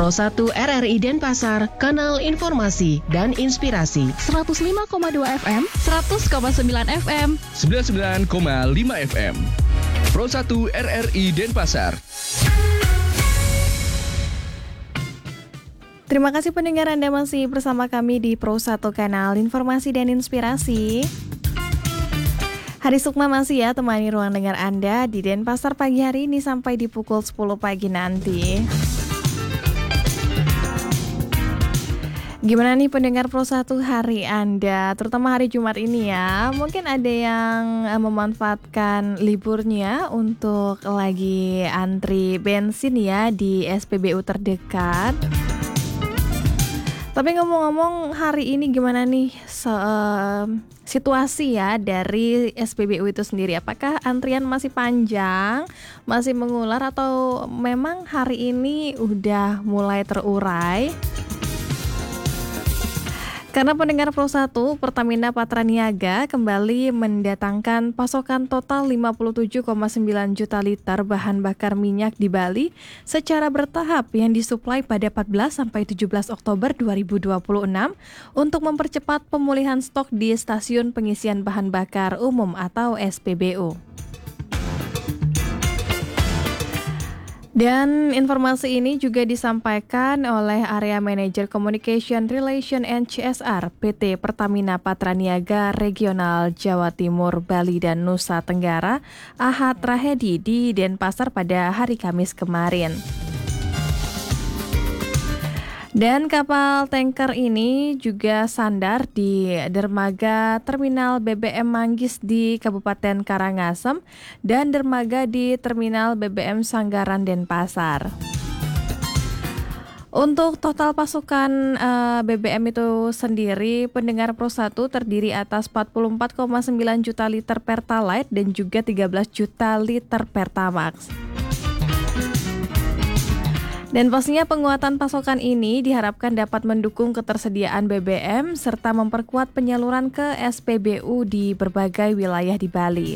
Pro 1 RRI Denpasar, kanal informasi dan inspirasi. 105,2 FM, 100,9 FM, 99,5 FM. Pro 1 RRI Denpasar. Terima kasih pendengar, Anda masih bersama kami di Pro 1 kanal informasi dan inspirasi. Hari Sukma masih ya temani ruang dengar Anda di Denpasar pagi hari ini sampai di pukul 10 pagi nanti. Gimana nih pendengar Pro 1 hari Anda, terutama hari Jumat ini ya. Mungkin ada yang memanfaatkan liburnya untuk lagi antri bensin ya di SPBU terdekat. Tapi ngomong-ngomong hari ini gimana nih situasi ya dari SPBU itu sendiri? Apakah antrian masih panjang, masih mengular, atau memang hari ini udah mulai terurai? Karena pendengar Pro 1, Pertamina Patraniaga kembali mendatangkan pasokan total 57,9 juta liter bahan bakar minyak di Bali secara bertahap yang disuplai pada 14 sampai 17 Oktober 2026 untuk mempercepat pemulihan stok di stasiun pengisian bahan bakar umum atau SPBU. Dan informasi ini juga disampaikan oleh Area Manager Communication Relation and CSR PT Pertamina Patraniaga Regional Jawa Timur, Bali, dan Nusa Tenggara, Ahad Rahedi di Denpasar pada hari Kamis kemarin. Dan kapal tanker ini juga sandar di dermaga Terminal BBM Manggis di Kabupaten Karangasem dan dermaga di Terminal BBM Sanggaran Denpasar. Untuk total pasukan BBM itu sendiri, pendengar Pro 1 terdiri atas 44,9 juta liter Pertalite dan juga 13 juta liter Pertamax. Dan pastinya penguatan pasokan ini diharapkan dapat mendukung ketersediaan BBM serta memperkuat penyaluran ke SPBU di berbagai wilayah di Bali.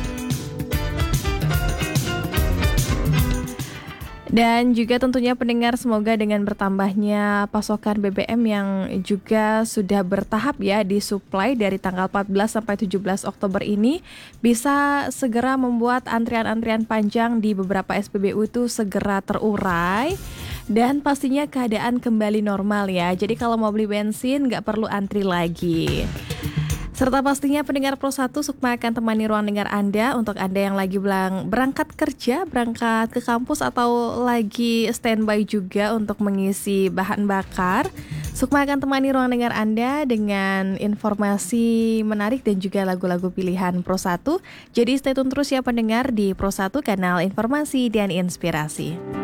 Dan juga tentunya pendengar, semoga dengan bertambahnya pasokan BBM yang juga sudah bertahap ya disuplai dari tanggal 14 sampai 17 Oktober ini bisa segera membuat antrian-antrian panjang di beberapa SPBU itu segera terurai dan pastinya keadaan kembali normal ya. Jadi kalau mau beli bensin nggak perlu antri lagi. Serta pastinya pendengar Pro 1, Sukma akan temani ruang dengar Anda untuk Anda yang lagi berangkat kerja, berangkat ke kampus, atau lagi standby juga untuk mengisi bahan bakar. Sukma akan temani ruang dengar Anda dengan informasi menarik dan juga lagu-lagu pilihan Pro 1. Jadi stay tune terus ya pendengar di Pro 1 kanal informasi dan inspirasi.